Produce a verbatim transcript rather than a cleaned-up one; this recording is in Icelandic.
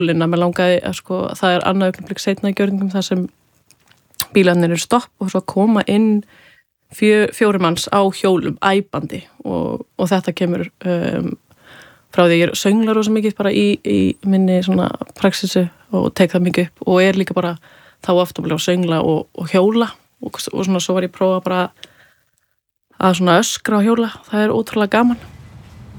Linna, mér langaði að sko, það er annað augnablik seinna í gjörningum þar sem bílarnir eru stopp og svo koma inn fjö, fjórum manns á hjólum, æpandi og, og þetta kemur um, frá því ég er sönglar rosa mikið bara í, í minni svona praxissu og tek það mikið upp og er líka bara þá ofta að söngla og, og hjóla og, og svona svo var ég að prófa bara að svona öskra á hjóla, það er ótrúlega gaman.